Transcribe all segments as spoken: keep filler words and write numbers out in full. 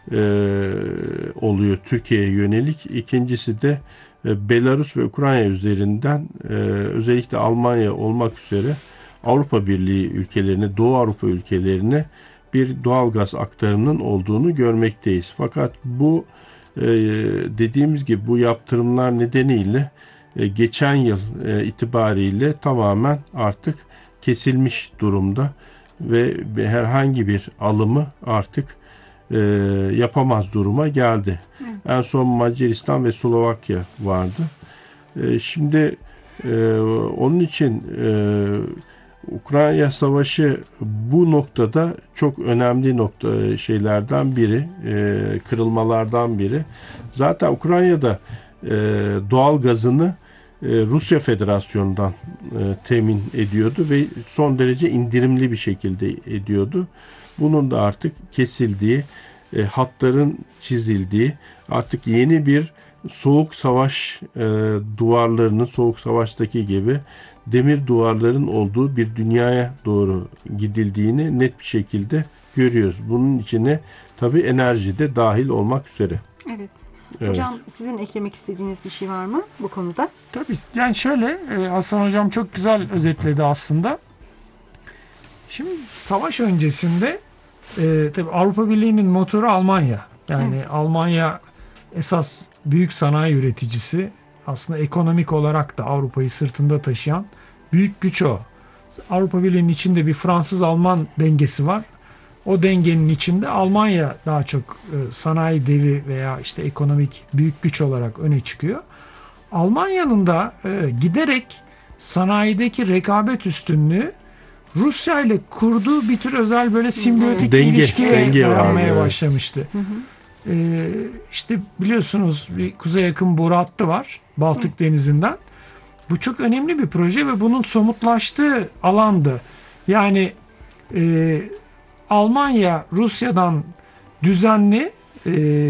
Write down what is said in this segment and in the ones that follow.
e, oluyor Türkiye'ye yönelik. İkincisi de e, Belarus ve Ukrayna üzerinden e, özellikle Almanya olmak üzere Avrupa Birliği ülkelerine, Doğu Avrupa ülkelerine bir doğalgaz aktarımının olduğunu görmekteyiz. Fakat bu e, dediğimiz gibi bu yaptırımlar nedeniyle e, geçen yıl e, itibariyle tamamen artık kesilmiş durumda ve herhangi bir alımı artık e, yapamaz duruma geldi. Evet. En son Macaristan ve Slovakya vardı. E, şimdi e, onun için e, Ukrayna Savaşı bu noktada çok önemli nokta şeylerden biri, e, kırılmalardan biri. Zaten Ukrayna'da e, doğal gazını e, Rusya Federasyonu'ndan e, temin ediyordu ve son derece indirimli bir şekilde ediyordu. Bunun da artık kesildiği, e, hatların çizildiği, artık yeni bir soğuk savaş e, duvarlarının, soğuk savaştaki gibi demir duvarların olduğu bir dünyaya doğru gidildiğini net bir şekilde görüyoruz. Bunun içine tabii enerji de dahil olmak üzere. Evet. Evet. Hocam sizin eklemek istediğiniz bir şey var mı bu konuda? Tabii yani şöyle Hasan Hocam çok güzel özetledi aslında. Şimdi savaş öncesinde e, tabii Avrupa Birliği'nin motoru Almanya. Yani evet. Almanya esas büyük sanayi üreticisi. Aslında ekonomik olarak da Avrupa'yı sırtında taşıyan büyük güç o. Avrupa Birliği'nin içinde bir Fransız-Alman dengesi var. O dengenin içinde Almanya daha çok e, sanayi devi veya işte ekonomik büyük güç olarak öne çıkıyor. Almanya'nın da e, giderek sanayideki rekabet üstünlüğü Rusya ile kurduğu bir tür özel böyle simbiyotik bir ilişkiye dayanmaya başlamıştı. Hı hı. Ee, işte biliyorsunuz bir kuzey yakın boru hattı var Baltık Hı. Denizi'nden. Bu çok önemli bir proje ve bunun somutlaştığı alandı. Yani e, Almanya Rusya'dan düzenli e,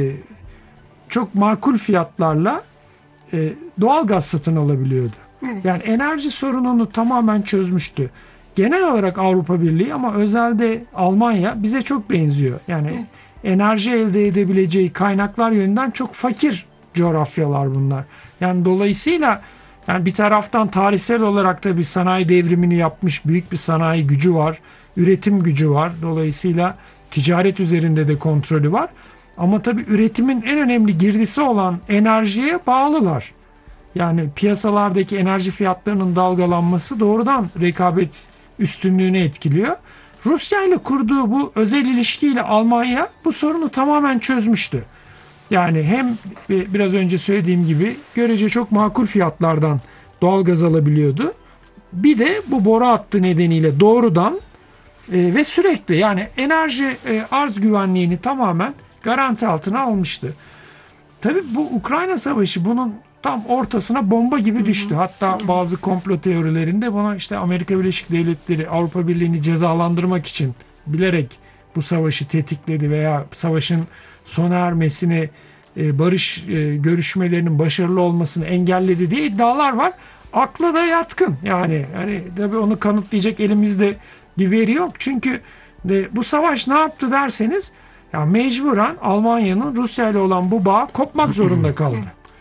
çok makul fiyatlarla e, doğal gaz satın alabiliyordu. Evet. Yani enerji sorununu tamamen çözmüştü. Genel olarak Avrupa Birliği ama özelde Almanya bize çok benziyor. Yani evet. Enerji elde edebileceği kaynaklar yönünden çok fakir coğrafyalar bunlar. Yani dolayısıyla yani bir taraftan tarihsel olarak da bir sanayi devrimini yapmış büyük bir sanayi gücü var. Üretim gücü var. Dolayısıyla ticaret üzerinde de kontrolü var. Ama tabii üretimin en önemli girdisi olan enerjiye bağlılar. Yani piyasalardaki enerji fiyatlarının dalgalanması doğrudan rekabet üstünlüğünü etkiliyor. Rusya ile kurduğu bu özel ilişkiyle Almanya bu sorunu tamamen çözmüştü. Yani hem biraz önce söylediğim gibi görece çok makul fiyatlardan doğalgaz alabiliyordu. Bir de bu boru hattı nedeniyle doğrudan e, ve sürekli yani enerji e, arz güvenliğini tamamen garanti altına almıştı. Tabii bu Ukrayna Savaşı bunun tam ortasına bomba gibi düştü. Hatta bazı komplo teorilerinde buna işte Amerika Birleşik Devletleri Avrupa Birliği'ni cezalandırmak için bilerek bu savaşı tetikledi veya savaşın sona ermesini, barış görüşmelerinin başarılı olmasını engelledi diye iddialar var. Akla da yatkın. Yani hani tabii onu kanıtlayacak elimizde bir veri yok. Çünkü bu savaş ne yaptı derseniz ya mecburen Almanya'nın Rusya ile olan bu bağ kopmak zorunda kaldı.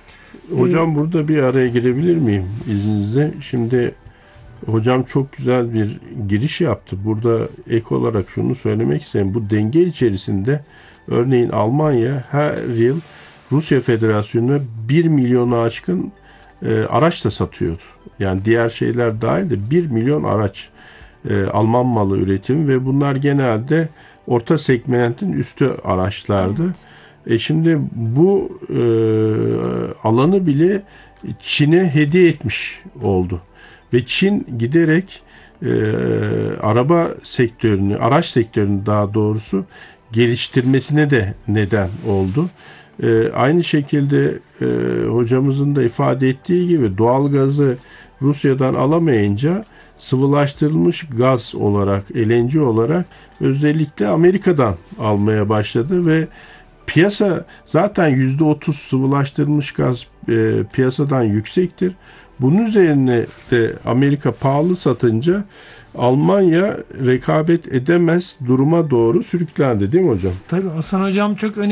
Hocam burada bir araya girebilir miyim izninizle? Şimdi hocam çok güzel bir giriş yaptı. Burada ek olarak şunu söylemek isterim. Bu denge içerisinde örneğin Almanya her yıl Rusya Federasyonu'na bir milyonu aşkın e, araç da satıyordu. Yani diğer şeyler dahil de bir milyon araç e, Alman malı üretimi ve bunlar genelde orta segmentin üstü araçlardı. Evet. E şimdi bu e, alanı bile Çin'e hediye etmiş oldu. Ve Çin giderek e, araba sektörünü, araç sektörünü daha doğrusu geliştirmesine de neden oldu. E, aynı şekilde e, hocamızın da ifade ettiği gibi doğalgazı Rusya'dan alamayınca sıvılaştırılmış gaz olarak, L N G olarak özellikle Amerika'dan almaya başladı ve piyasa zaten yüzde otuz sıvılaştırılmış gaz e, piyasadan yüksektir. Bunun üzerine de Amerika pahalı satınca Almanya rekabet edemez duruma doğru sürüklendi değil mi hocam? Tabii Hasan Hocam çok önemli.